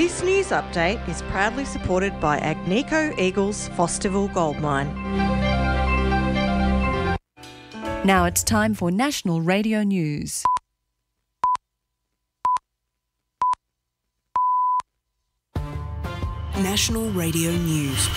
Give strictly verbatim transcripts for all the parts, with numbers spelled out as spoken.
This news update is proudly supported by Agnico Eagles Fosterville Gold Mine. Now it's time for National Radio News. National Radio News.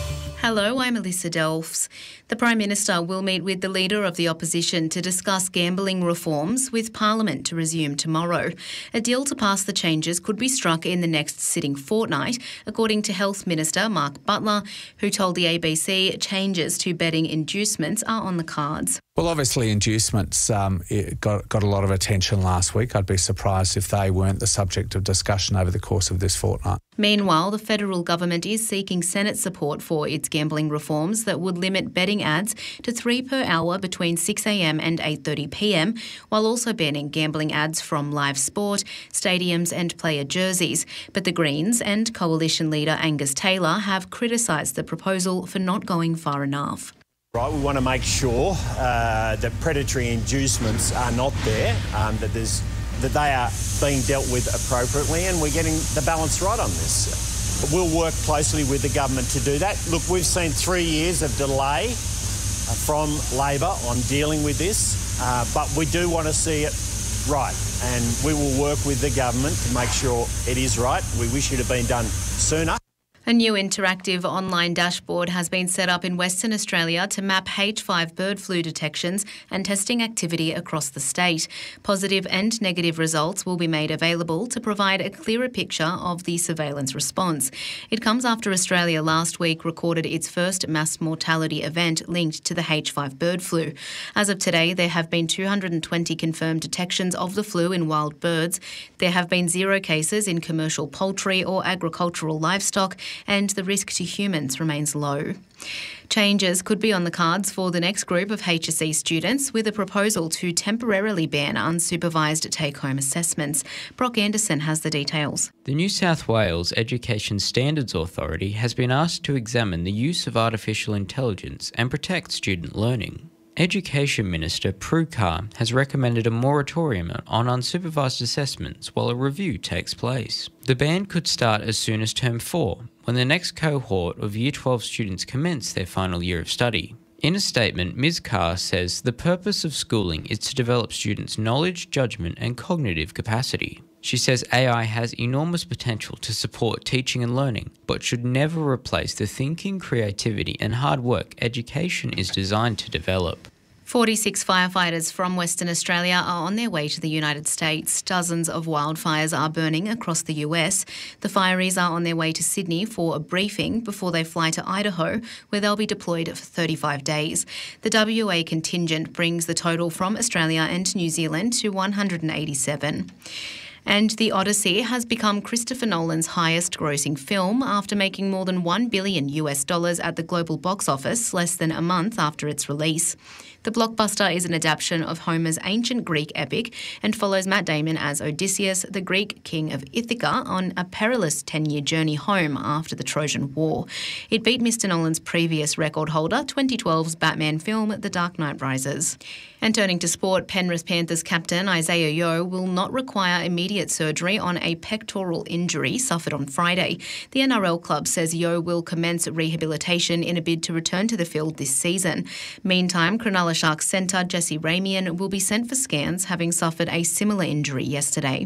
Hello, I'm Alyssa Delphs. The Prime Minister will meet with the Leader of the Opposition to discuss gambling reforms, with Parliament to resume tomorrow. A deal to pass the changes could be struck in the next sitting fortnight, according to Health Minister Mark Butler, who told the A B C changes to betting inducements are on the cards. Well, obviously inducements um, it got, got a lot of attention last week. I'd be surprised if they weren't the subject of discussion over the course of this fortnight. Meanwhile, the federal government is seeking Senate support for its gambling reforms that would limit betting ads to three per hour between six a m and eight thirty p m, while also banning gambling ads from live sport, stadiums and player jerseys. But the Greens and Coalition leader Angus Taylor have criticised the proposal for not going far enough. Right, we want to make sure uh, that predatory inducements are not there, um, that there's that they are being dealt with appropriately, and we're getting the balance right on this. We'll work closely with the government to do that. Look, we've seen three years of delay uh, from Labor on dealing with this, uh, but we do want to see it right, and we will work with the government to make sure it is right. We wish it had been done sooner. A new interactive online dashboard has been set up in Western Australia to map H five bird flu detections and testing activity across the state. Positive and negative results will be made available to provide a clearer picture of the surveillance response. It comes after Australia last week recorded its first mass mortality event linked to the H five bird flu. As of today, there have been two hundred twenty confirmed detections of the flu in wild birds. There have been zero cases in commercial poultry or agricultural livestock, and the risk to humans remains low. Changes could be on the cards for the next group of H S C students, with a proposal to temporarily ban unsupervised take-home assessments. Brock Anderson has the details. The New South Wales Education Standards Authority has been asked to examine the use of artificial intelligence and protect student learning. Education Minister Prue Car has recommended a moratorium on unsupervised assessments while a review takes place. The ban could start as soon as term four, when the next cohort of Year twelve students commence their final year of study. In a statement, Miz Carr says the purpose of schooling is to develop students' knowledge, judgment and cognitive capacity. She says A I has enormous potential to support teaching and learning, but should never replace the thinking, creativity and hard work education is designed to develop. forty-six firefighters from Western Australia are on their way to the United States. Dozens of wildfires are burning across the U S. The fireys are on their way to Sydney for a briefing before they fly to Idaho, where they'll be deployed for thirty-five days. The W A contingent brings the total from Australia and New Zealand to one hundred eighty-seven. And The Odyssey has become Christopher Nolan's highest grossing film after making more than one billion US dollars at the global box office less than a month after its release. The blockbuster is an adaptation of Homer's ancient Greek epic and follows Matt Damon as Odysseus, the Greek king of Ithaca, on a perilous ten-year journey home after the Trojan War. It beat Mister Nolan's previous record holder, twenty twelve's Batman film The Dark Knight Rises. And turning to sport, Penrith Panthers captain Isaiah Yeo will not require immediate surgery on a pectoral injury suffered on Friday. The N R L club says Yeo will commence rehabilitation in a bid to return to the field this season. Meantime, Cronulla Sharks centre Jesse Ramian will be sent for scans, having suffered a similar injury yesterday.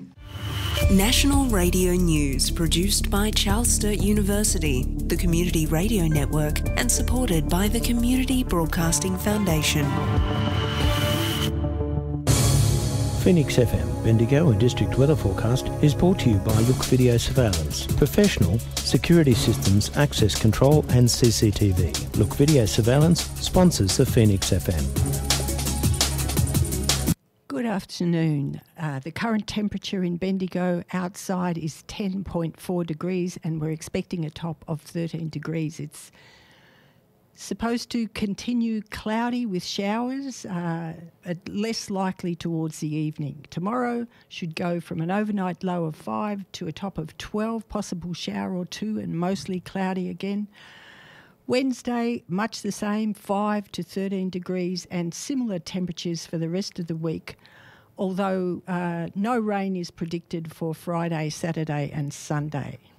National Radio News, produced by Charles Sturt University, the Community Radio Network, and supported by the Community Broadcasting Foundation. Phoenix F M, Bendigo and District Weather Forecast is brought to you by Look Video Surveillance. Professional, security systems, access control and C C T V. Look Video Surveillance sponsors the Phoenix F M. Good afternoon. Uh, the current temperature in Bendigo outside is ten point four degrees and we're expecting a top of thirteen degrees. It's supposed to continue cloudy with showers, uh, less likely towards the evening. Tomorrow should go from an overnight low of five to a top of twelve, possible shower or two, and mostly cloudy again. Wednesday, much the same, five to thirteen degrees and similar temperatures for the rest of the week, although uh, no rain is predicted for Friday, Saturday and Sunday.